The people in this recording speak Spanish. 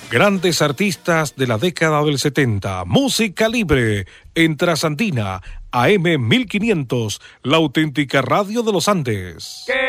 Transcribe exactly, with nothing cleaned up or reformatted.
Grandes artistas de la década del setenta. Música libre en Trasandina, A M mil quinientos, la auténtica radio de los Andes. ¿Qué